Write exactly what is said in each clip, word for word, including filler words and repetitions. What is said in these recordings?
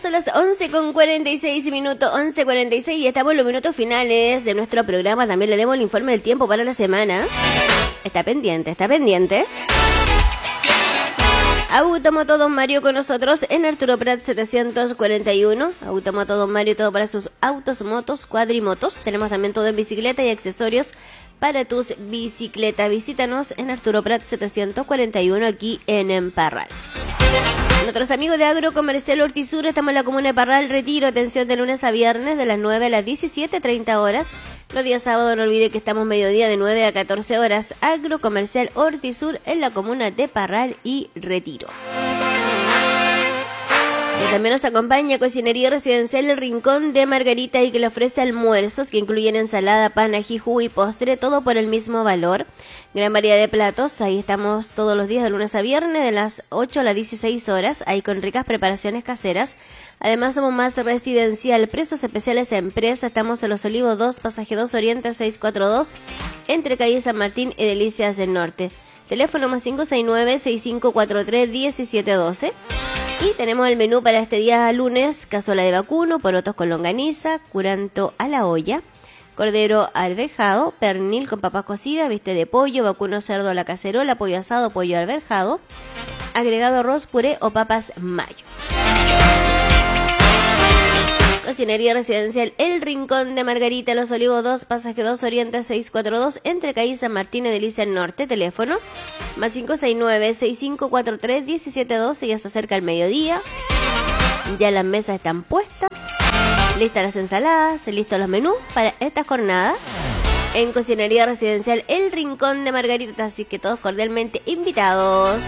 son las once con cuarenta y seis minutos, once cuarenta y seis, y estamos en los minutos finales de nuestro programa. También le demos el informe del tiempo para la semana. Está pendiente, está pendiente. Automoto Don Mario con nosotros en Arturo Prat setecientos cuarenta y uno. Automoto Don Mario, todo para sus autos, motos, cuadrimotos. Tenemos también todo en bicicleta y accesorios para tus bicicletas. Visítanos en Arturo Prat setecientos cuarenta y uno aquí en Parral. Nuestros amigos de Agrocomercial Hortisur, estamos en la comuna de Parral, Retiro. Atención, de lunes a viernes de las nueve a las diecisiete treinta horas. Los días sábados no olvide que estamos mediodía de nueve a catorce horas. Agrocomercial Hortisur en la comuna de Parral y Retiro. Y también nos acompaña Cocinería Residencial El Rincón de Margarita, y que le ofrece almuerzos que incluyen ensalada, pan, ají, jugo y postre, todo por el mismo valor. Gran variedad de platos, ahí estamos todos los días de lunes a viernes de las ocho a las dieciséis horas, ahí con ricas preparaciones caseras. Además somos más residencial, precios especiales a empresa, estamos en Los Olivos dos, Pasaje dos Oriente seiscientos cuarenta y dos, entre calle San Martín y Delicias del Norte. Teléfono más cinco seis nueve, seis cinco cuatro tres, uno siete uno dos. Y tenemos el menú para este día lunes: cazuela de vacuno, porotos con longaniza, curanto a la olla, cordero alverjado, pernil con papas cocidas, bistec de pollo, vacuno cerdo a la cacerola, pollo asado, pollo alverjado, agregado arroz, puré o papas mayo. Cocinería Residencial El Rincón de Margarita, Los Olivos dos, Pasaje dos Oriente seiscientos cuarenta y dos, entre calle San Martín y Delicias del Norte. Teléfono más cinco seis nueve, seis cinco cuatro tres, uno siete uno dos. Ya se acerca el mediodía, ya las mesas están puestas, listas las ensaladas, listos los menús para esta jornada en Cocinería Residencial El Rincón de Margarita, así que todos cordialmente invitados.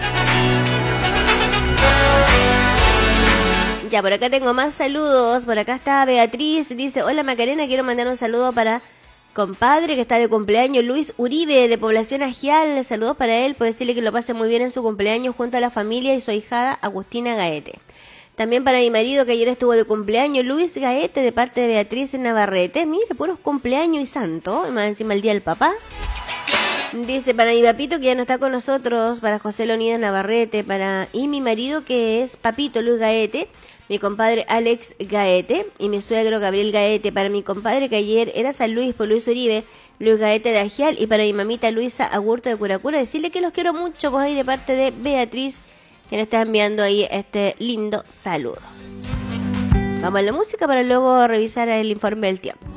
Ya, por acá tengo más saludos. Por acá está Beatriz, dice: hola Macarena, quiero mandar un saludo para compadre que está de cumpleaños, Luis Uribe, de Población Agial. Saludos para él, puedo decirle que lo pase muy bien en su cumpleaños junto a la familia y su ahijada Agustina Gaete. También para mi marido, que ayer estuvo de cumpleaños, Luis Gaete, de parte de Beatriz Navarrete. Mire, puros cumpleaños y santo, más encima el día del papá. Dice: para mi papito, que ya no está con nosotros, para José Leonidas Navarrete, para y mi marido, que es Papito Luis Gaete, mi compadre Alex Gaete y mi suegro Gabriel Gaete, para mi compadre que ayer era San Luis por Luis Uribe, Luis Gaete de Agial, y para mi mamita Luisa Agurto de Curacura. Decirle que los quiero mucho, pues ahí de parte de Beatriz, que nos está enviando ahí este lindo saludo. Vamos a la música para luego revisar el informe del tiempo.